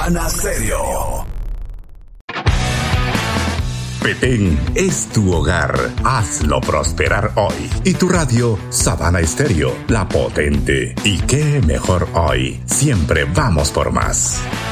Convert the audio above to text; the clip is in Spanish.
Sabana Stereo. Petén es tu hogar. Hazlo prosperar hoy. Y tu radio, Sabana Stereo, la potente. Y qué mejor hoy. Siempre vamos por más.